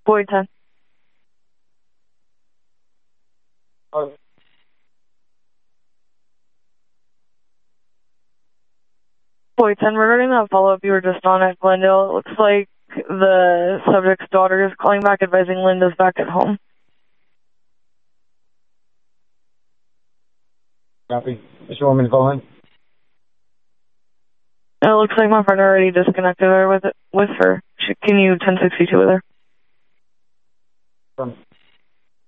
Boyd 10. Boyd 10, regarding that follow-up you were just on at Glendale, it looks like the subject's daughter is calling back advising Linda's back at home. Copy. Mr. Woman calling. It looks like my partner already disconnected her with her. Can you 1062 with her?